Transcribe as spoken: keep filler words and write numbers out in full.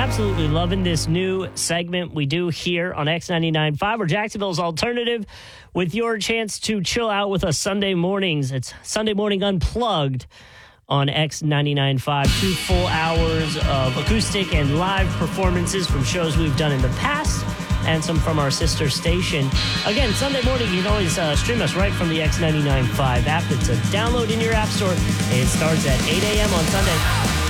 absolutely loving this new segment we do here on X ninety-nine point five, or Jacksonville's alternative, with your chance to chill out with us Sunday mornings. It's Sunday Morning Unplugged on X ninety-nine point five. Two full hours of acoustic and live performances from shows we've done in the past and some from our sister station. Again, Sunday morning, you can always uh, stream us right from the X ninety-nine point five app. It's a download in your app store. It starts at eight a.m. on Sunday.